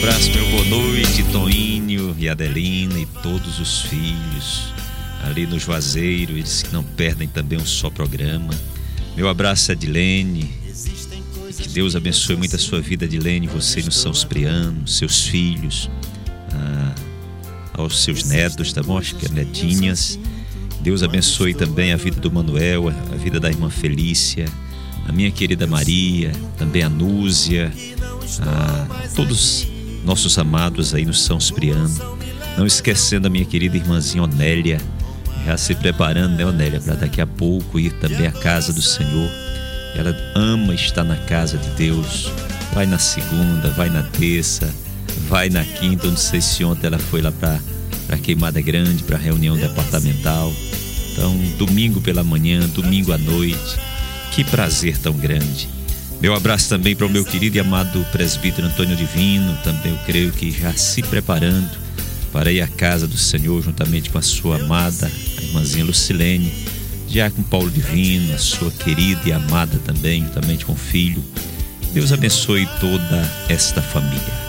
Abraço, meu boa noite, Toinho e Adelina e todos os filhos ali no Juazeiro, eles que não perdem também um só programa. Meu abraço, Edilene, que Deus abençoe muito a sua vida, Edilene, você no São Cipriano, seus filhos, aos seus netos, tá bom? Acho que é netinhas. Deus abençoe também a vida do Manuel, a vida da irmã Felícia, a minha querida Maria, também a Núzia, todos nossos amados aí no São Cipriano. Não esquecendo a minha querida irmãzinha Onélia, já se preparando, né, Onélia, para daqui a pouco ir também à casa do Senhor. Ela ama estar na casa de Deus. Vai na segunda, vai na terça, vai na quinta. Eu não sei se ontem ela foi lá para Queimada Grande, para a reunião departamental. Então, domingo pela manhã, domingo à noite. Que prazer tão grande. Meu abraço também para o meu querido e amado presbítero Antônio Divino. Também eu creio que já se preparando para ir à casa do Senhor juntamente com a sua amada, a irmãzinha Lucilene, Diácono Paulo Divino, a sua querida e amada também, juntamente com o filho. Deus abençoe toda esta família.